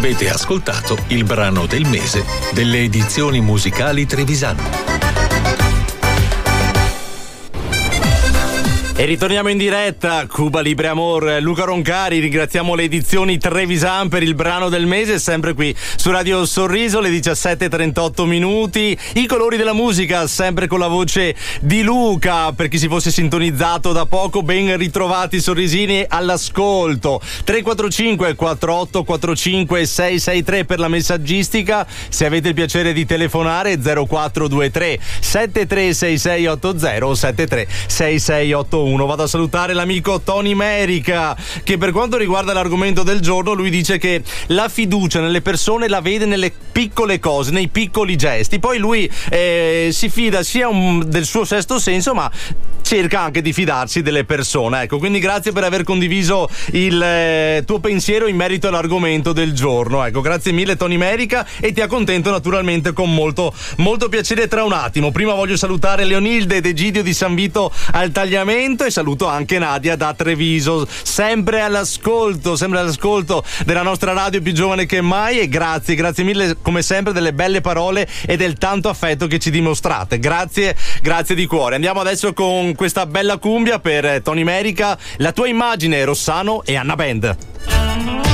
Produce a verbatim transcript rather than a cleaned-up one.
Avete ascoltato il brano del mese delle edizioni musicali Trevisan. E ritorniamo in diretta, Cuba Libre Amor, Luca Roncari, ringraziamo le edizioni Trevisan per il brano del mese, sempre qui su Radio Sorriso, le diciassette e trentotto minuti, i colori della musica, sempre con la voce di Luca, per chi si fosse sintonizzato da poco, ben ritrovati sorrisini all'ascolto, tre quattro cinque quattro otto quattro cinque sei sei tre per la messaggistica, se avete il piacere di telefonare zero quattro due tre sette tre sei sei otto zero sette tre sei sei otto uno. Vado a salutare l'amico Tony Merica, che per quanto riguarda l'argomento del giorno, lui dice che la fiducia nelle persone la vede nelle piccole cose, nei piccoli gesti. Poi lui eh, si fida sia un, del suo sesto senso, ma cerca anche di fidarsi delle persone. Ecco, quindi grazie per aver condiviso il eh, tuo pensiero in merito all'argomento del giorno. Ecco, grazie mille Tony Merica, e ti accontento naturalmente con molto molto piacere tra un attimo. Prima voglio salutare Leonilde ed Egidio di San Vito al Tagliamento, e saluto anche Nadia da Treviso, sempre all'ascolto, sempre all'ascolto della nostra radio più giovane che mai, e grazie, grazie mille come sempre delle belle parole e del tanto affetto che ci dimostrate. Grazie, grazie di cuore. Andiamo adesso con questa bella cumbia per Tony Merica, La tua immagine, Rossano e Anna Band.